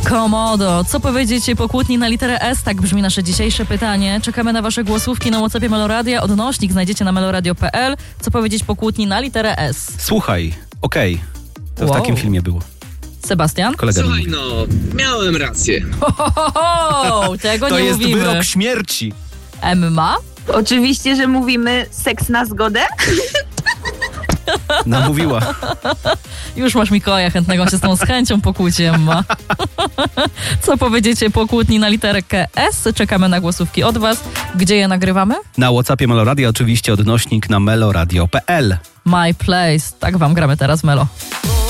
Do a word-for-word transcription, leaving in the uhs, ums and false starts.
Komodo, co powiedziecie po kłótni na literę S? Tak brzmi nasze dzisiejsze pytanie. Czekamy na wasze głosówki na WhatsAppie Meloradia. Odnośnik znajdziecie na meloradio kropka p l. Co powiedzieć po kłótni na literę S? Słuchaj, okej. Okay. To wow. W takim filmie było. Sebastian? Kolega Słuchaj, no, miałem rację. Ho, ho, ho, ho, tego to nie jest mówimy. wyrok śmierci. Emma? Oczywiście, że mówimy seks na zgodę. Namówiła. Już masz Mikołaja chętnego, on się z tą z chęcią pokłóci, Emma. Co powiedziecie po kłótni na literkę S? Czekamy na głosówki od was. Gdzie je nagrywamy? Na WhatsAppie Meloradia oczywiście odnośnik na meloradio kropka p l. My Place. Tak wam gramy teraz, Melo.